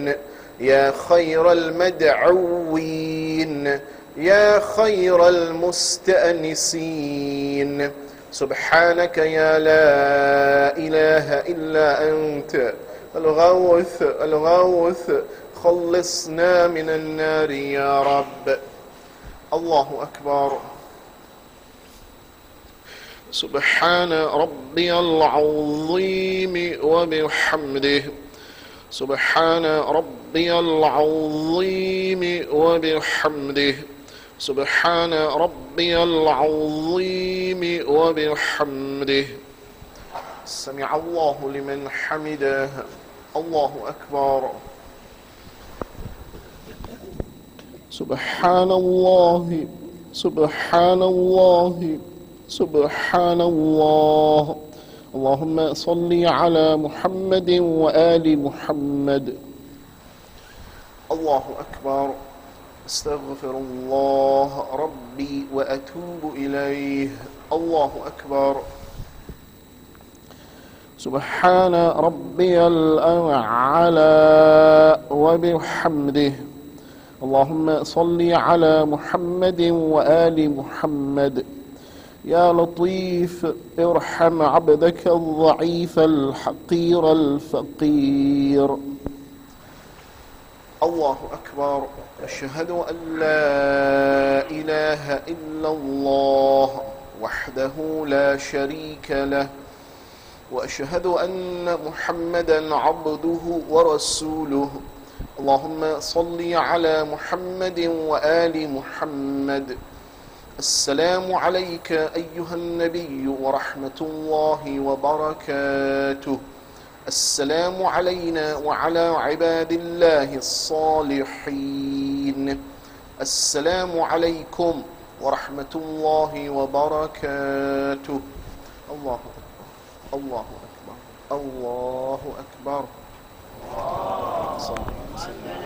يا خير المدعوين يا خير المستأنسين. سبحانك يا لا إله إلا أنت الغوث خلصنا من النار يا رب. الله أكبر. سبحان ربي العظيم وبحمده. سبحان ربي العظيم وبحمده. سبحان ربي العظيم وبحمده. سمع الله لمن حمده. الله أكبر. سبحان الله سبحان الله سبحان الله. اللهم صل على محمد وآل محمد. الله أكبر. استغفر الله ربي وأتوب إليه. الله أكبر. سبحان ربي الأعلى وبحمده. اللهم صل على محمد وآل محمد. يا لطيف ارحم عبدك الضعيف الحقير الفقير. الله أكبر. أشهد أن لا إله إلا الله وحده لا شريك له، وأشهد أن محمدا عبده ورسوله. اللهم صل على محمد وآل محمد. السلام عليك أيها النبي ورحمة الله وبركاته. السلام علينا وعلى عباد الله الصالحين. السلام عليكم ورحمة الله وبركاته. الله أكبر. الله أكبر. الله أكبر. صلى الله عليه وسلم.